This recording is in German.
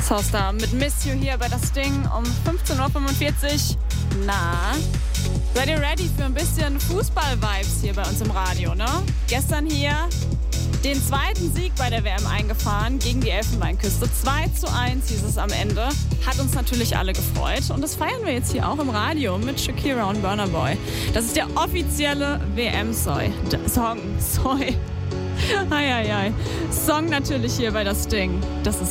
Soulstar mit Miss You hier bei das Ding um 15.45 Uhr. Na, seid ihr ready für ein bisschen Fußball-Vibes hier bei uns im Radio, ne? Gestern hier den zweiten Sieg bei der WM eingefahren gegen die Elfenbeinküste. 2:1 hieß es am Ende. Hat uns natürlich alle gefreut. Und das feiern wir jetzt hier auch im Radio mit Shakira und Burna Boy. Das ist der offizielle WM-Song. Song natürlich hier bei das Ding. Das ist